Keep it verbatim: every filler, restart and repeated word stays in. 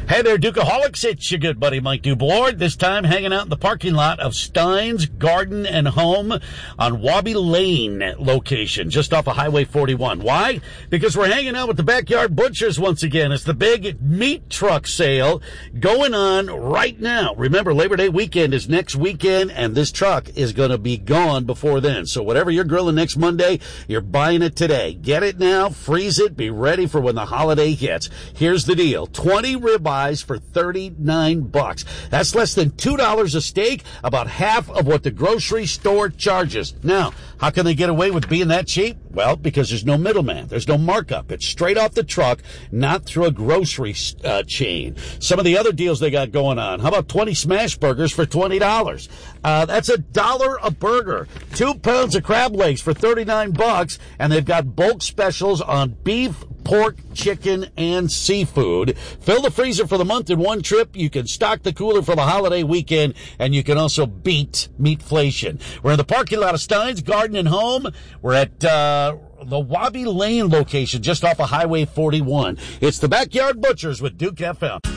Hey there, Dukeaholics. It's your good buddy Mike Dubois. This time hanging out in the parking lot of Stein's Garden and Home on Wabi Lane location, just off of Highway forty-one. Why? Because we're hanging out with the Backyard Butchers once again. It's the big meat truck sale going on right now. Remember, Labor Day weekend is next weekend, and this truck is going to be gone before then. So whatever you're grilling next Monday, you're buying it today. Get it now, freeze it, be ready for when the holiday hits. Here's the deal. twenty ribeyes for thirty-nine bucks. That's less than two dollars a steak, about half of what the grocery store charges. Now, how can they get away with being that cheap? Well, because there's no middleman. There's no markup. It's straight off the truck, not through a grocery uh, chain. Some of the other deals they got going on. How about twenty smash burgers for twenty dollars? Uh, that's a dollar a burger. Two pounds of crab legs for thirty-nine bucks, and they've got bulk specials on beef, pork, chicken, and seafood. Fill the freezer for the month in one trip. You can stock the cooler for the holiday weekend, and you can also beat meatflation. We're in the parking lot of Stein's Garden and Home. We're at uh, the Wabi Lane location, just off of Highway forty-one. It's the Backyard Butchers with Duke F M.